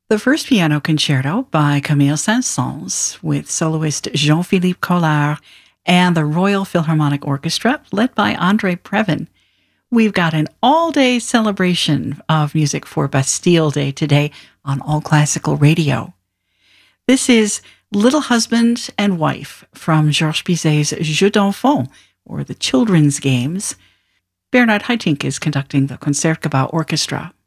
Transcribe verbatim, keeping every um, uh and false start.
The first piano concerto by Camille Saint-Saëns with soloist Jean-Philippe Collard and the Royal Philharmonic Orchestra led by Andre Previn. We've got an all-day celebration of music for Bastille Day today on All Classical Radio. This is Little Husband and Wife from Georges Bizet's Jeux d'Enfants, or the Children's Games. Bernard Haitink is conducting the Concertgebouw Orchestra.